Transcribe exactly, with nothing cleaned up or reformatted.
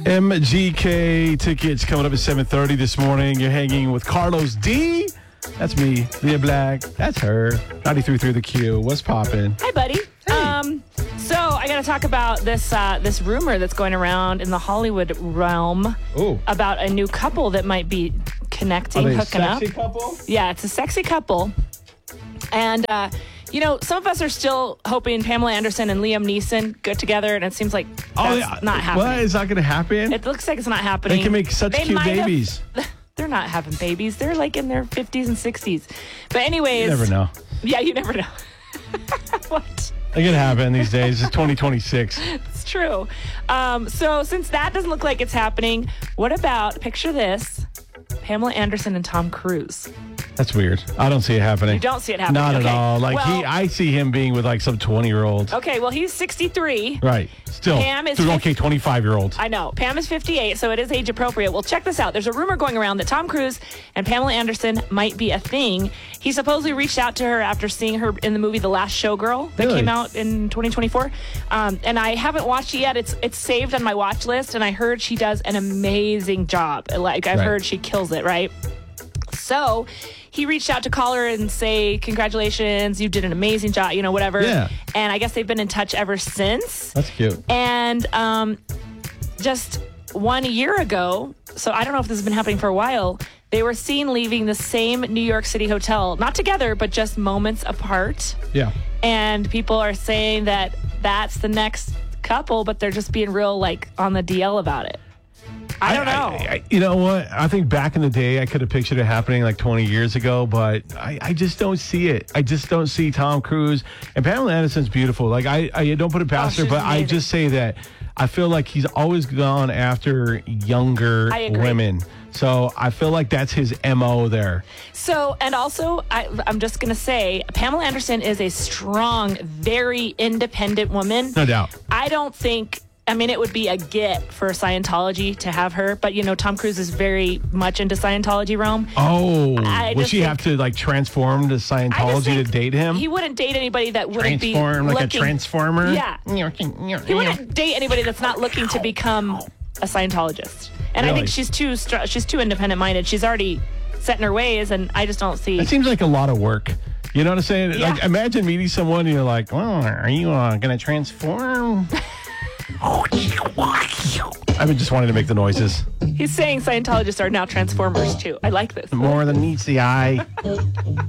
M G K tickets coming up at seven thirty this morning. You're hanging with Carlos D. That's me. Leah Black. That's her. ninety-three point three The Q. What's poppin'? Hi, buddy. Hey. Um, so I got to talk about this uh, this rumor that's going around in the Hollywood realm Ooh. about a new couple that might be connecting, Are they a hooking up. sexy couple? Yeah, it's a sexy couple. And, uh, you know, some of us are still hoping Pamela Anderson and Liam Neeson get together, and it seems like that's Oh, yeah. not happening. What? It's not going to happen? It looks like it's not happening. They can make such They cute might have- babies. They're not having babies. They're like in their fifties and sixties. But anyways. You never know. Yeah, you never know. What? It can happen these days. It's twenty twenty-six. It's true. Um, so since that doesn't look like it's happening, what about, picture this, Pamela Anderson and Tom Cruise? That's weird. I don't see it happening. You don't see it happening. Not Okay. at all. Like Well- he, I see him being with like some twenty-year-old. Okay, well, he's sixty-three. Right. Still. Pam is Dude, fif- okay, twenty-five-year-old. I know. Pam is fifty-eight, so it is age appropriate. Well, check this out. There's a rumor going around that Tom Cruise and Pamela Anderson might be a thing. He supposedly reached out to her after seeing her in the movie The Last Showgirl that Really? came out in twenty twenty-four. Um, and I haven't watched it yet. It's it's saved on my watch list, and I heard she does an amazing job. Like, I've Right. heard she kills it, right? So he reached out to call her and say, congratulations, you did an amazing job, you know, whatever. Yeah. And I guess they've been in touch ever since. That's cute. And um, just one year ago, so I don't know if this has been happening for a while, they were seen leaving the same New York City hotel, not together, but just moments apart. Yeah. And people are saying that that's the next couple, but they're just being real, like, on the D L about it. I don't know. I, I, you know what? I think back in the day, I could have pictured it happening like twenty years ago, but I, I just don't see it. I just don't see Tom Cruise. And Pamela Anderson's beautiful. Like, I, I don't put it past Oh, her, she's but I amazing. just say that I feel like he's always gone after younger I agree. women. So I feel like that's his M O there. So, and also, I, I'm just going to say, Pamela Anderson is a strong, very independent woman. No doubt. I don't think, I mean, it would be a get for Scientology to have her, but, you know, Tom Cruise is very much into Scientology realm. Oh, I would just she think- have to like transform to I just Scientology to think date him? He wouldn't date anybody that wouldn't Transform be like looking, a transformer? Yeah. He wouldn't date anybody that's not looking to become a Scientologist. And I Really? think she's too str- she's too independent-minded. She's already set in her ways, and I just don't see. That seems like a lot of work. You know what I'm saying? Yeah. Like, imagine meeting someone and you're like, well, are you uh, going to transform? I've been just wanting to make the noises. He's saying Scientologists are now Transformers, too. I like this. More than meets the eye.